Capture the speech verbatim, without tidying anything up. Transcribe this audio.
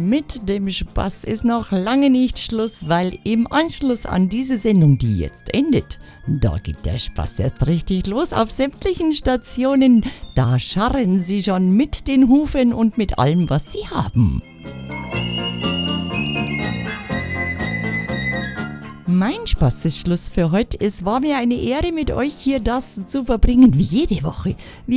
mit dem Spaß ist noch lange nicht Schluss, weil im Anschluss an diese Sendung, die jetzt endet, da geht der Spaß erst richtig los auf sämtlichen Stationen. Da scharren sie schon mit den Hufen und mit allem, was sie haben. Mein Spaßesschluss für heute. Es war mir eine Ehre, mit euch hier das zu verbringen, wie jede Woche. Wie